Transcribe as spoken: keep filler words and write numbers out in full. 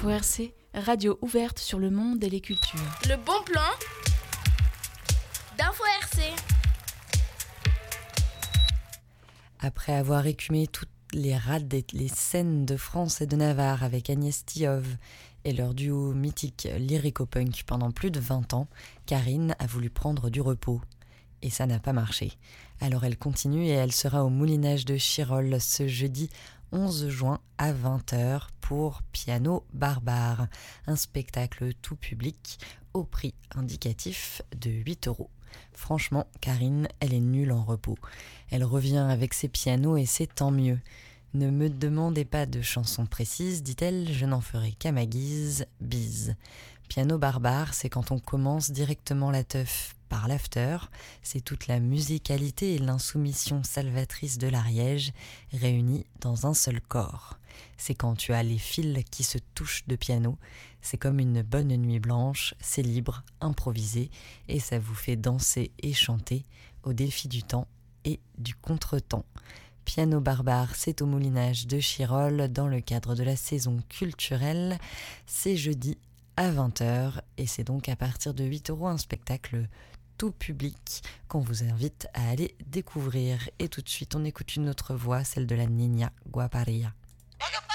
Info R C, radio ouverte sur le monde et les cultures. Le bon plan d'Info R C. Après avoir écumé toutes les rades et les scènes de France et de Navarre avec Agnès Tihov et leur duo mythique lyrico-punk pendant plus de vingt ans, Karine a voulu prendre du repos. Et ça n'a pas marché. Alors elle continue et elle sera au Moulinage de Chirol ce jeudi onze juin à vingt heures pour Piano Barbare, un spectacle tout public au prix indicatif de huit euros. Franchement, Karine, elle est nulle en repos. Elle revient avec ses pianos et c'est tant mieux. Ne me demandez pas de chansons précises, dit-elle, je n'en ferai qu'à ma guise, bise. Piano Barbare, c'est quand on commence directement la teuf par l'after, c'est toute la musicalité et l'insoumission salvatrice de l'Ariège réunies dans un seul corps. C'est quand tu as les fils qui se touchent de piano, c'est comme une bonne nuit blanche, c'est libre, improvisé, et ça vous fait danser et chanter au défi du temps et du contretemps. Piano Barbare, c'est au Moulinage de Chirol dans le cadre de la saison culturelle. C'est jeudi à vingt heures et c'est donc à partir de huit euros un spectacle tout public qu'on vous invite à aller découvrir. Et tout de suite, on écoute une autre voix, celle de la Niña Guaparia.